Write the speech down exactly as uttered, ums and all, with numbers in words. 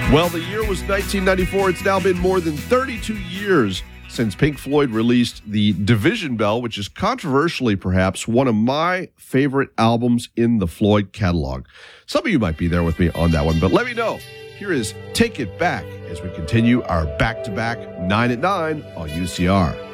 Well, the year was nineteen ninety-four. It's now been more than thirty-two years since Pink Floyd released the Division Bell, which is controversially perhaps one of my favorite albums in the Floyd catalog. Some of you might be there with me on that one, but let me know. Here is Take It Back as we continue our back-to-back nine at nine on U C R.